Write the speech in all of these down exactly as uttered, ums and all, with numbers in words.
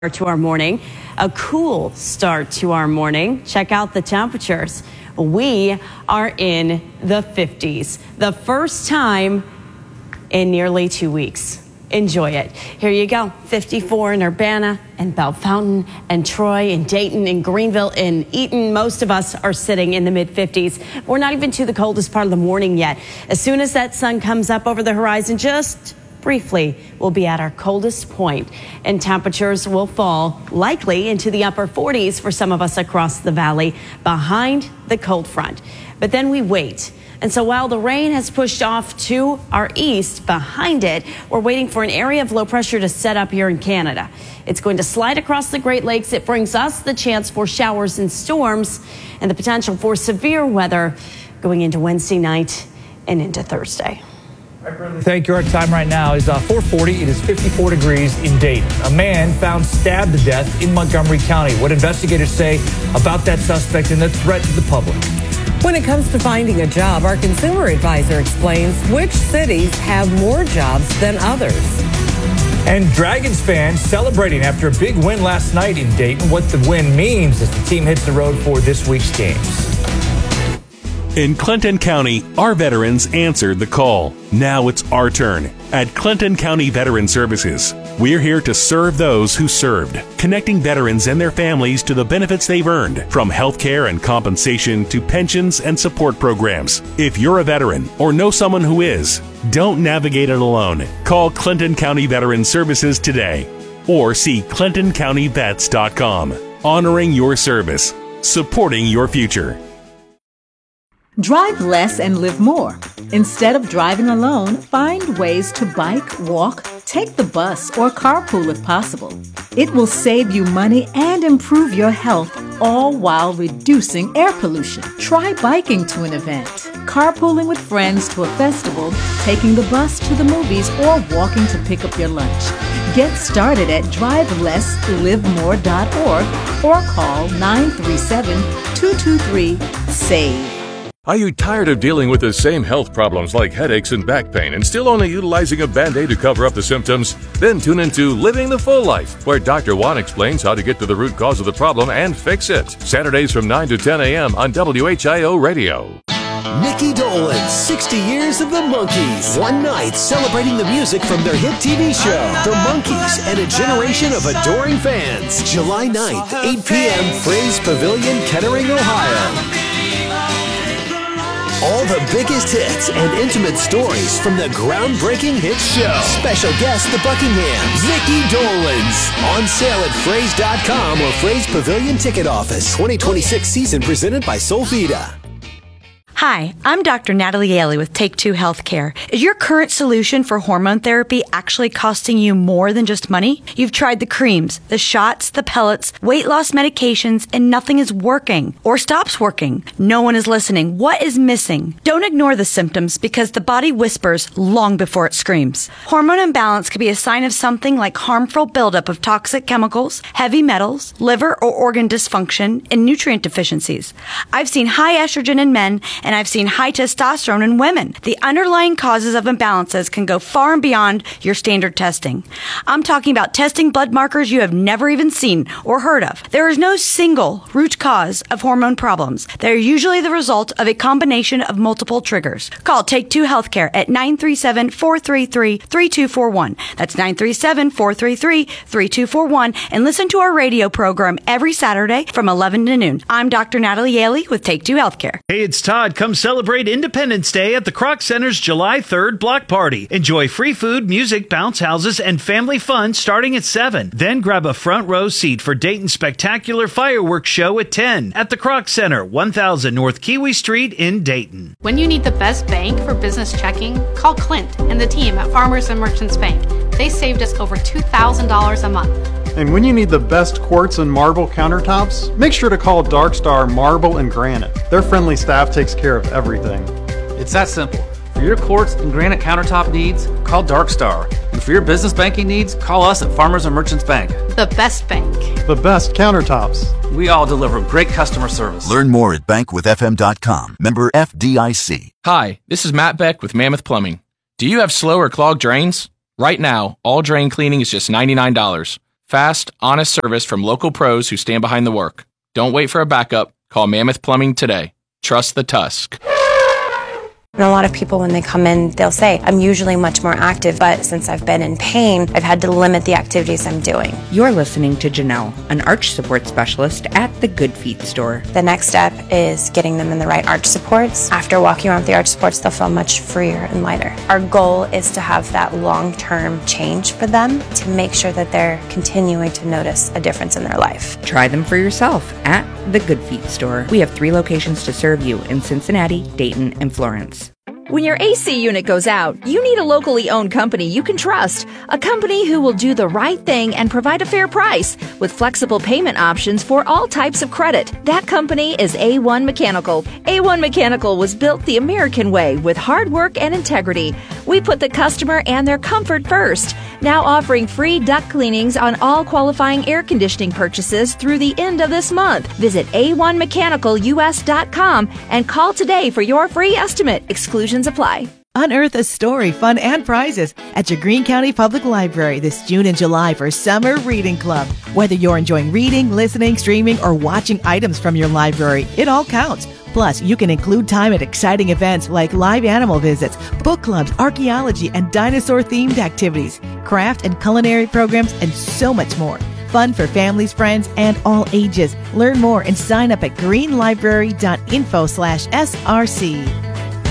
To our morning, a cool start to our morning. Check out the temperatures. We are in the fifties, the first time in nearly two weeks. Enjoy it. Here you go. fifty-four in Urbana and Bell Fountain and Troy and Dayton and Greenville and Eaton. Most of us are sitting in the mid fifties. We're not even to the coldest part of the morning yet. As soon as that sun comes up over the horizon, just briefly, we'll be at our coldest point, and temperatures will fall likely into the upper forties for some of us across the valley behind the cold front. But then we wait. And so while the rain has pushed off to our east behind it, we're waiting for an area of low pressure to set up here in Canada. It's going to slide across the Great Lakes. It brings us the chance for showers and storms and the potential for severe weather going into Wednesday night and into Thursday. Thank you. Our time right now is uh, four forty. It is fifty-four degrees in Dayton. A man found stabbed to death in Montgomery County. What investigators say about that suspect and the threat to the public. When it comes to finding a job, our consumer advisor explains which cities have more jobs than others. And Dragons fans celebrating after a big win last night in Dayton. What the win means as the team hits the road for this week's games. In Clinton County, our veterans answered the call. Now it's our turn. At Clinton County Veteran Services, we're here to serve those who served, connecting veterans and their families to the benefits they've earned, from health care and compensation to pensions and support programs. If you're a veteran or know someone who is, don't navigate it alone. Call Clinton County Veteran Services today or see clinton county vets dot com. Honoring your service, supporting your future. Drive less and live more. Instead of driving alone, find ways to bike, walk, take the bus, or carpool if possible. It will save you money and improve your health, all while reducing air pollution. Try biking to an event, carpooling with friends to a festival, taking the bus to the movies, or walking to pick up your lunch. Get started at drive less live more dot org or call nine three seven, two two three, SAVE. Are you tired of dealing with the same health problems like headaches and back pain and still only utilizing a Band-Aid to cover up the symptoms? Then tune into Living the Full Life, where Doctor Juan explains how to get to the root cause of the problem and fix it. Saturdays from nine to ten a.m. on W H I O Radio. Nikki Dolenz, sixty years of the Monkees. One night celebrating the music from their hit T V show, The Monkees, and a generation of adoring fans. July ninth, eight p.m., Fraze Pavilion, Kettering, Ohio. All the biggest hits and intimate stories from the groundbreaking hit show. Special guest, the Buckinghams, Nikki Dolenz. On sale at fraze dot com or Fraze Pavilion Ticket Office. twenty twenty-six season presented by Solvita. Hi, I'm Doctor Natalie Yaley with Take Two Healthcare. Is your current solution for hormone therapy actually costing you more than just money? You've tried the creams, the shots, the pellets, weight loss medications, and nothing is working or stops working. No one is listening. What is missing? Don't ignore the symptoms because the body whispers long before it screams. Hormone imbalance could be a sign of something like harmful buildup of toxic chemicals, heavy metals, liver or organ dysfunction, and nutrient deficiencies. I've seen high estrogen in men and I've seen high testosterone in women. The underlying causes of imbalances can go far and beyond your standard testing. I'm talking about testing blood markers you have never even seen or heard of. There is no single root cause of hormone problems. They're usually the result of a combination of multiple triggers. Call Take Two Healthcare at nine three seven, four three three, three two four one. That's nine three seven, four three three, three two four one. And listen to our radio program every Saturday from eleven to noon. I'm Doctor Natalie Yaley with Take Two Healthcare. Hey, it's Todd. Come celebrate Independence Day at the Kroc Center's July third block party. Enjoy free food, music, bounce houses, and family fun starting at seven. Then grab a front row seat for Dayton's spectacular fireworks show at ten at the Kroc Center, one thousand North Kiwi Street in Dayton. When you need the best bank for business checking, call Clint and the team at Farmers and Merchants Bank. They saved us over two thousand dollars a month. And when you need the best quartz and marble countertops, make sure to call Dark Star Marble and Granite. Their friendly staff takes care of everything. It's that simple. For your quartz and granite countertop needs, call Dark Star. And for your business banking needs, call us at Farmers and Merchants Bank. The best bank. The best countertops. We all deliver great customer service. Learn more at bank with f m dot com. Member F D I C. Hi, this is Matt Beck with Mammoth Plumbing. Do you have slow or clogged drains? Right now, all drain cleaning is just ninety-nine dollars. Fast, honest service from local pros who stand behind the work. Don't wait for a backup. Call Mammoth Plumbing today. Trust the Tusk. And a lot of people, when they come in, they'll say, I'm usually much more active, but since I've been in pain, I've had to limit the activities I'm doing. You're listening to Janelle, an arch support specialist at the Good Feet store. The next step is getting them in the right arch supports. After walking around with the arch supports, they'll feel much freer and lighter. Our goal is to have that long-term change for them to make sure that they're continuing to notice a difference in their life. Try them for yourself at the Good Feet store. We have three locations to serve you in Cincinnati, Dayton, and Florence. When your A C unit goes out, you need a locally owned company you can trust. A company who will do the right thing and provide a fair price with flexible payment options for all types of credit. That company is A one Mechanical. A one Mechanical was built the American way with hard work and integrity. We put the customer and their comfort first. Now offering free duct cleanings on all qualifying air conditioning purchases through the end of this month. Visit A one mechanical U S dot com and call today for your free estimate. Exclusions apply. Unearth a story, fun, and prizes at your Greene County Public Library this June and July for Summer Reading Club. Whether you're enjoying reading, listening, streaming, or watching items from your library, it all counts. Plus, you can include time at exciting events like live animal visits, book clubs, archaeology, and dinosaur-themed activities, craft and culinary programs, and so much more. Fun for families, friends, and all ages. Learn more and sign up at greenlibrary.info slash SRC.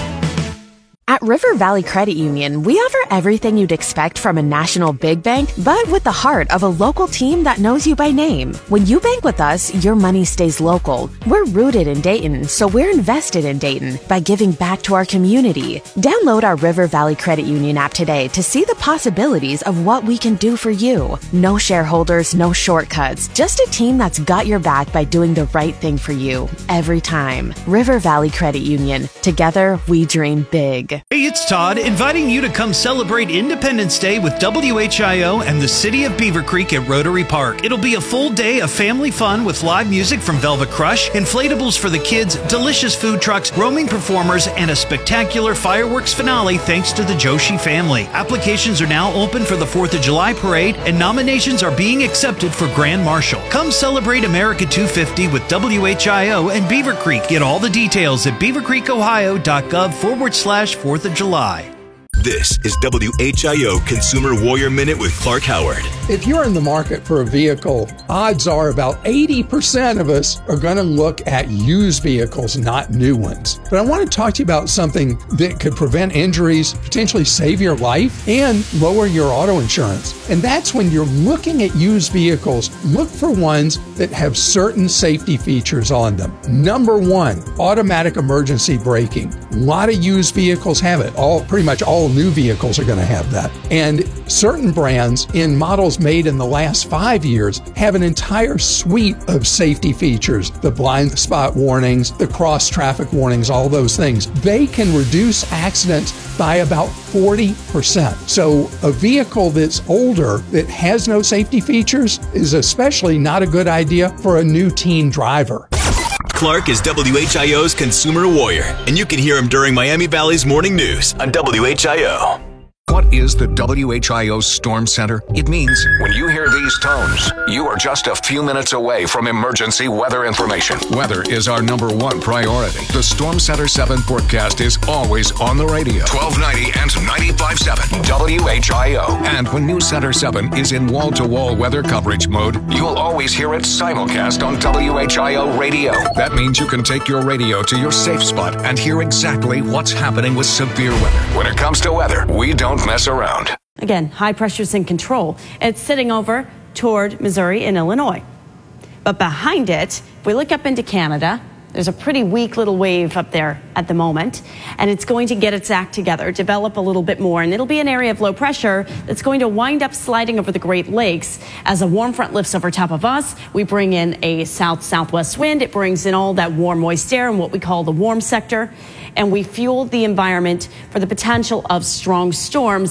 At River Valley Credit Union, we offer everything you'd expect from a national big bank, but with the heart of a local team that knows you by name. When you bank with us, your money stays local. We're rooted in Dayton, so we're invested in Dayton by giving back to our community. Download our River Valley Credit Union app today to see the possibilities of what we can do for you. No shareholders, no shortcuts, just a team that's got your back by doing the right thing for you every time. River Valley Credit Union. Together, we dream big. Hey, it's Todd, inviting you to come celebrate Independence Day with W H I O and the City of Beaver Creek at Rotary Park. It'll be a full day of family fun with live music from Velvet Crush, inflatables for the kids, delicious food trucks, roaming performers, and a spectacular fireworks finale thanks to the Joshi family. Applications are now open for the fourth of July parade, and nominations are being accepted for Grand Marshal. Come celebrate America two fifty with W H I O and Beaver Creek. Get all the details at beavercreekohio.gov forward slash fourth of July. This is W H I O Consumer Warrior Minute with Clark Howard. If you're in the market for a vehicle, odds are about eighty percent of us are going to look at used vehicles, not new ones. But I want to talk to you about something that could prevent injuries, potentially save your life, and lower your auto insurance. And that's when you're looking at used vehicles, look for ones that have certain safety features on them. Number one, automatic emergency braking. A lot of used vehicles have it. All pretty much all new vehicles are going to have that. And certain brands in models made in the last five years have an entire suite of safety features. The blind spot warnings, the cross traffic warnings, all those things. They can reduce accidents by about forty percent. So a vehicle that's older that has no safety features is especially not a good idea for a new teen driver. Clark is W H I O's Consumer Warrior, and you can hear him during Miami Valley's Morning News on W H I O. What is the W H I O Storm Center? It means when you hear these tones, you are just a few minutes away from emergency weather information. Weather is our number one priority. The Storm Center seven forecast is always on the radio. twelve ninety and ninety-five point seven W H I O. And when News Center seven is in wall-to-wall weather coverage mode, you'll always hear it simulcast on W H I O radio. That means you can take your radio to your safe spot and hear exactly what's happening with severe weather. When it comes to weather, we don't mess around. Again, high pressure's in control. It's sitting over toward Missouri and Illinois. But behind it, if we look up into Canada, there's a pretty weak little wave up there at the moment, and it's going to get its act together, develop a little bit more, and it'll be an area of low pressure that's going to wind up sliding over the Great Lakes. As a warm front lifts over top of us, we bring in a south-southwest wind. It brings in all that warm, moist air in what we call the warm sector, and we fuel the environment for the potential of strong storms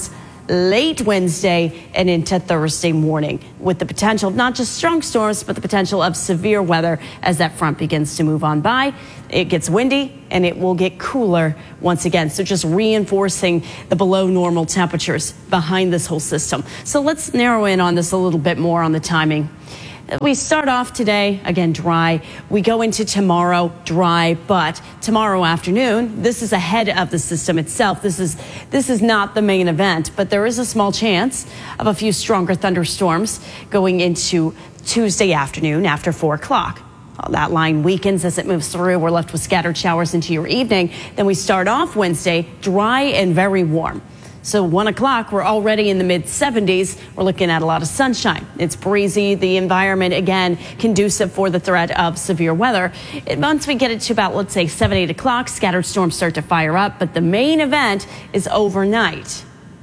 late Wednesday and into Thursday morning, with the potential of not just strong storms, but the potential of severe weather as that front begins to move on by. It gets windy and it will get cooler once again. So just reinforcing the below normal temperatures behind this whole system. So let's narrow in on this a little bit more on the timing. We start off today, again, dry. We go into tomorrow, dry, but tomorrow afternoon, this is ahead of the system itself. This is, this is not the main event, but there is a small chance of a few stronger thunderstorms going into Tuesday afternoon after four o'clock. That line weakens as it moves through. We're left with scattered showers into your evening. Then we start off Wednesday, dry and very warm. So one o'clock, we're already in the mid seventies. We're looking at a lot of sunshine. It's breezy. The environment, again, conducive for the threat of severe weather. It, once we get it to about, let's say, seven, eight o'clock, scattered storms start to fire up. But the main event is overnight.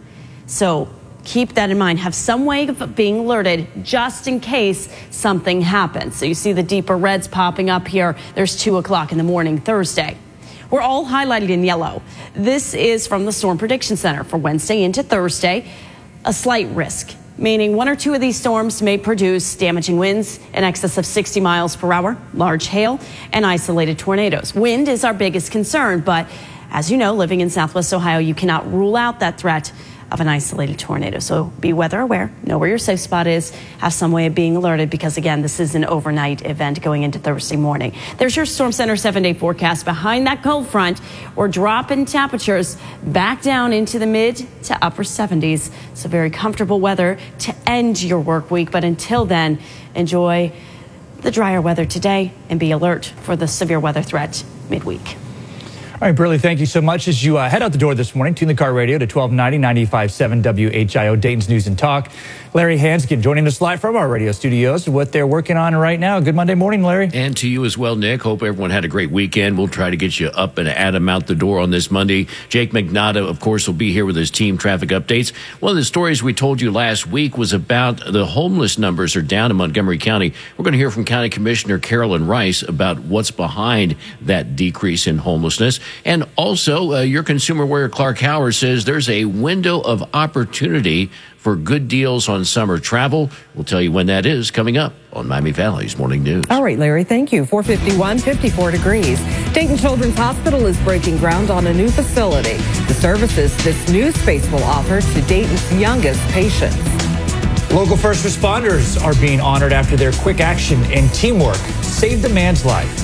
So keep that in mind. Have some way of being alerted just in case something happens. So you see the deeper reds popping up here. There's two o'clock in the morning Thursday. We're all highlighted in yellow. This is from the Storm Prediction Center for Wednesday into Thursday. A slight risk, meaning one or two of these storms may produce damaging winds in excess of sixty miles per hour, large hail, and isolated tornadoes. Wind is our biggest concern, but as you know, living in Southwest Ohio, you cannot rule out that threat of an isolated tornado. So be weather aware, know where your safe spot is, have some way of being alerted because, again, this is an overnight event going into Thursday morning. There's your Storm Center seven-day forecast. Behind that cold front, we're dropping temperatures back down into the mid to upper seventies. So very comfortable weather to end your work week. But until then, enjoy the drier weather today and be alert for the severe weather threat midweek. All right, Burley, thank you so much. As you uh, head out the door this morning, tune the car radio to twelve ninety, ninety-five point seven W H I O, Dayton's News and Talk. Larry Hanskin joining us live from our radio studios, what they're working on right now. Good Monday morning, Larry. And to you as well, Nick. Hope everyone had a great weekend. We'll try to get you up and Adam out the door on this Monday. Jake McNaughton, of course, will be here with his team traffic updates. One of the stories we told you last week was about the homeless numbers are down in Montgomery County. We're going to hear from County Commissioner Carolyn Rice about what's behind that decrease in homelessness. And also, uh, your consumer warrior Clark Howard says there's a window of opportunity for good deals on summer travel. We'll tell you when that is coming up on Miami Valley's Morning News. All right, Larry, thank you. four fifty-one, fifty-four degrees. Dayton Children's Hospital is breaking ground on a new facility. The services this new space will offer to Dayton's youngest patients. Local first responders are being honored after their quick action and teamwork saved a man's life.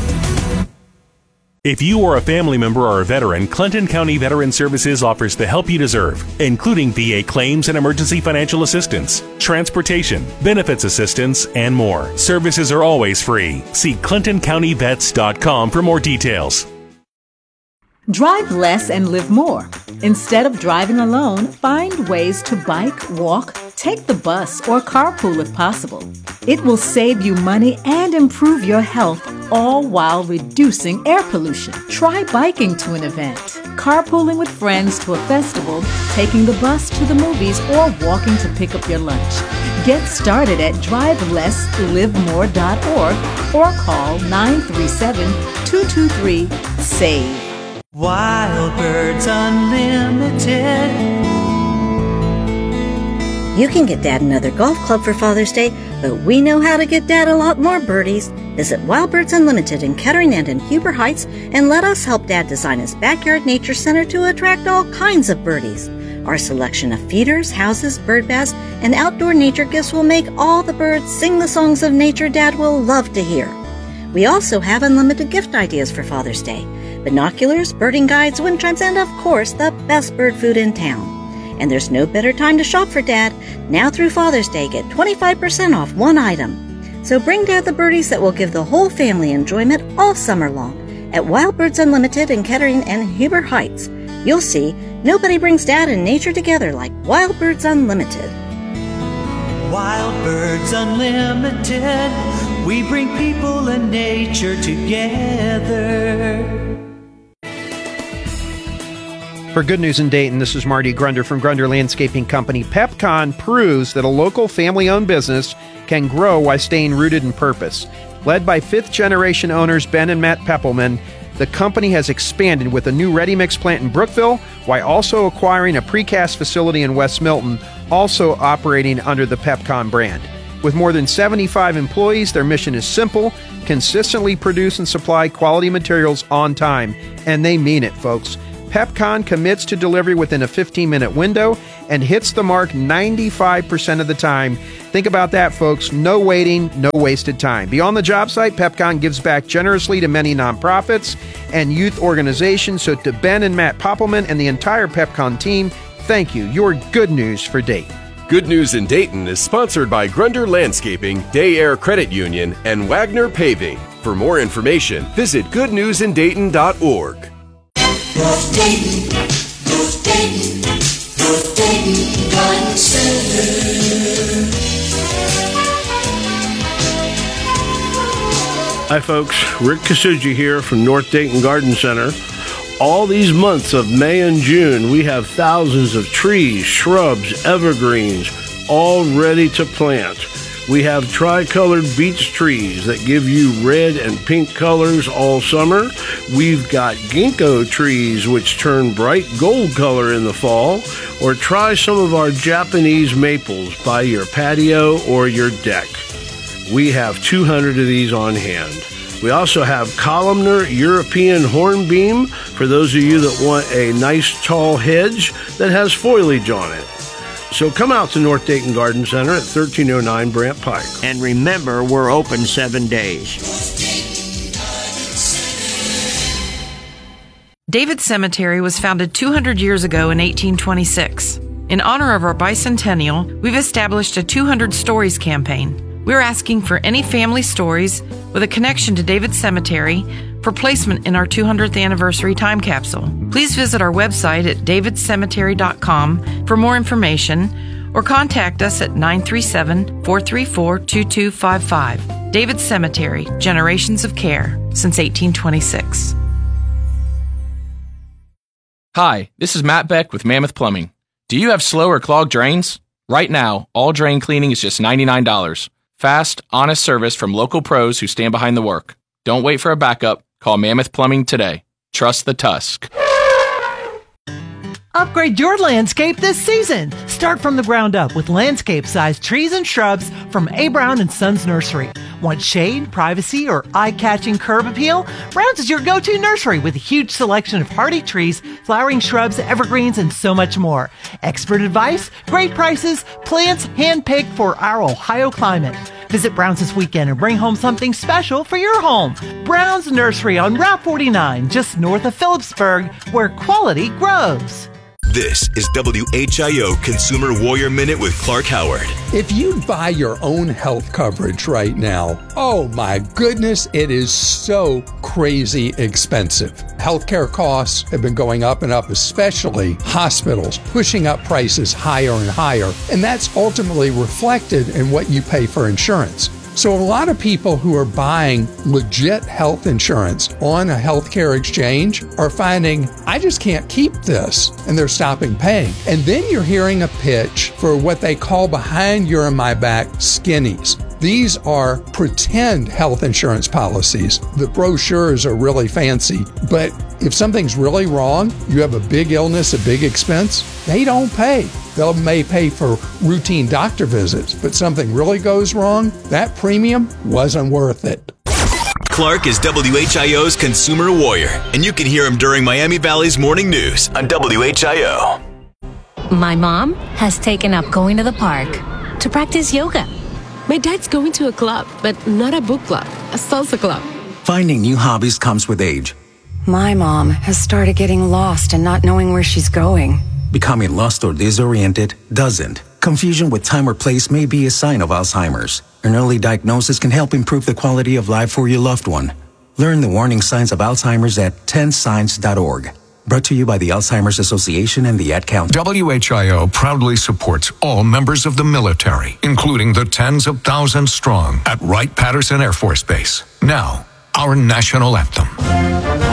If you are a family member or a veteran, Clinton County Veteran Services offers the help you deserve, including V A claims and emergency financial assistance, transportation, benefits assistance, and more. Services are always free. See clinton county vets dot com for more details. Drive less and live more. Instead of driving alone, find ways to bike, walk, take the bus, or carpool if possible. It will save you money and improve your health, all while reducing air pollution. Try biking to an event, carpooling with friends to a festival, taking the bus to the movies, or walking to pick up your lunch. Get started at drive less live more dot org or call nine three seven, two two three, SAVE. Wild Birds Unlimited. You can get Dad another golf club for Father's Day, but we know how to get Dad a lot more birdies. Visit Wild Birds Unlimited in Kettering and in Huber Heights and let us help Dad design his backyard nature center to attract all kinds of birdies. Our selection of feeders, houses, bird baths, and outdoor nature gifts will make all the birds sing the songs of nature Dad will love to hear. We also have unlimited gift ideas for Father's Day. Binoculars, birding guides, wind chimes, and of course, the best bird food in town. And there's no better time to shop for Dad. Now through Father's Day, get twenty-five percent off one item. So bring Dad the birdies that will give the whole family enjoyment all summer long. At Wild Birds Unlimited in Kettering and Huber Heights, you'll see nobody brings Dad and nature together like Wild Birds Unlimited. Wild Birds Unlimited, we bring people and nature together. For Good News in Dayton, this is Marty Grunder from Grunder Landscaping Company. PepCon proves that a local family-owned business can grow while staying rooted in purpose. Led by fifth-generation owners Ben and Matt Peppelman, the company has expanded with a new ready-mix plant in Brookville while also acquiring a precast facility in West Milton, also operating under the Pepcon brand. With more than seventy-five employees, their mission is simple: consistently produce and supply quality materials on time. And they mean it, folks. Pepcon commits to delivery within a fifteen-minute window and hits the mark ninety-five percent of the time. Think about that, folks. No waiting, no wasted time. Beyond the job site, Pepcon gives back generously to many nonprofits and youth organizations. So to Ben and Matt Poppelman and the entire Pepcon team, thank you. You're good news for Dayton. Good News in Dayton is sponsored by Grunder Landscaping, Day Air Credit Union, and Wagner Paving. For more information, visit good news in dayton dot org. North Dayton, North Dayton, North Dayton Garden Center. Hi folks, Rick Kasuji here from North Dayton Garden Center. All these months of May and June, we have thousands of trees, shrubs, evergreens, all ready to plant. We have tricolored beech trees that give you red and pink colors all summer. We've got ginkgo trees which turn bright gold color in the fall. Or try some of our Japanese maples by your patio or your deck. We have two hundred of these on hand. We also have columnar European hornbeam for those of you that want a nice tall hedge that has foliage on it. So come out to North Dayton Garden Center at thirteen oh nine Brant Pike. And remember, we're open seven days. David Cemetery was founded two hundred years ago in eighteen twenty-six. In honor of our bicentennial, we've established a two hundred Stories campaign. We're asking for any family stories with a connection to David Cemetery for placement in our two hundredth anniversary time capsule. Please visit our website at david cemetery dot com for more information or contact us at nine three seven, four three four, two two five five. David Cemetery, generations of care since eighteen twenty-six. Hi, this is Matt Beck with Mammoth Plumbing. Do you have slow or clogged drains? Right now, all drain cleaning is just ninety-nine dollars. Fast, honest service from local pros who stand behind the work. Don't wait for a backup. Call Mammoth Plumbing today. Trust the Tusk. Upgrade your landscape this season. Start from the ground up with landscape-sized trees and shrubs from A. Brown and Sons Nursery. Want shade, privacy, or eye-catching curb appeal? Brown's is your go-to nursery with a huge selection of hardy trees, flowering shrubs, evergreens, and so much more. Expert advice, great prices, plants hand-picked for our Ohio climate. Visit Brown's this weekend and bring home something special for your home. Brown's Nursery on Route forty-nine, just north of Phillipsburg, where quality grows. This is W H I O Consumer Warrior Minute with Clark Howard. If you buy your own health coverage right now, oh my goodness, it is so crazy expensive. Healthcare costs have been going up and up, especially hospitals, pushing up prices higher and higher. And that's ultimately reflected in what you pay for insurance. So a lot of people who are buying legit health insurance on a healthcare exchange are finding, I just can't keep this, and they're stopping paying. And then you're hearing a pitch for what they call behind your and my back skinnies. These are pretend health insurance policies. The brochures are really fancy, but if something's really wrong, you have a big illness, a big expense, they don't pay. They may pay for routine doctor visits, but something really goes wrong, that premium wasn't worth it. Clark is W H I O's Consumer Warrior, and you can hear him during Miami Valley's Morning News on W H I O. My mom has taken up going to the park to practice yoga. My dad's going to a club, but not a book club, a salsa club. Finding new hobbies comes with age. My mom has started getting lost and not knowing where she's going. Becoming lost or disoriented doesn't. Confusion with time or place may be a sign of Alzheimer's. An early diagnosis can help improve the quality of life for your loved one. Learn the warning signs of Alzheimer's at ten signs dot org. Brought to you by the Alzheimer's Association and the Ad Council. W H I O proudly supports all members of the military, including the tens of thousands strong at Wright-Patterson Air Force Base. Now, our national anthem.